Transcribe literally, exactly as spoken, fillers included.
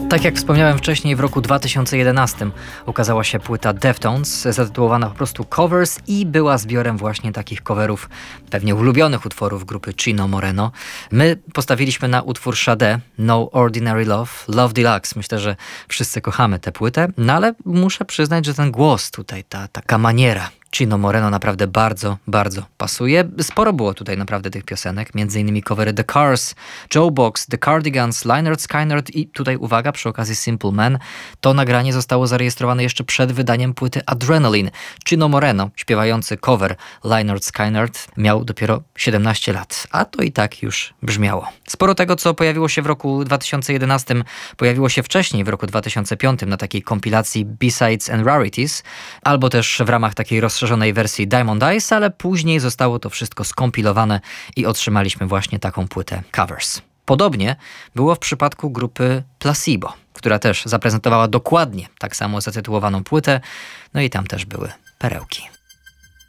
Tak jak wspomniałem wcześniej, w roku dwa tysiące jedenastym ukazała się płyta Deftones, zatytułowana po prostu Covers i była zbiorem właśnie takich coverów, pewnie ulubionych utworów grupy Chino Moreno. My postawiliśmy na utwór Sade, No Ordinary Love, Love Deluxe. Myślę, że wszyscy kochamy tę płytę, no ale muszę przyznać, że ten głos tutaj, ta taka maniera Chino Moreno naprawdę bardzo, bardzo pasuje. Sporo było tutaj naprawdę tych piosenek, między innymi covery The Cars, Joe Box, The Cardigans, Lynyrd Skynyrd i tutaj uwaga, przy okazji Simple Man. To nagranie zostało zarejestrowane jeszcze przed wydaniem płyty Adrenaline. Chino Moreno, śpiewający cover Lynyrd Skynyrd, miał dopiero siedemnaście lat, a to i tak już brzmiało. Sporo tego, co pojawiło się w roku dwa tysiące jedenastym, pojawiło się wcześniej, w roku dwa tysiące piątym, na takiej kompilacji B-Sides and Rarities, albo też w ramach takiej rozszerzonej wersji Diamond Eyes, ale później zostało to wszystko skompilowane i otrzymaliśmy właśnie taką płytę Covers. Podobnie było w przypadku grupy Placebo, która też zaprezentowała dokładnie tak samo zatytułowaną płytę, no i tam też były perełki.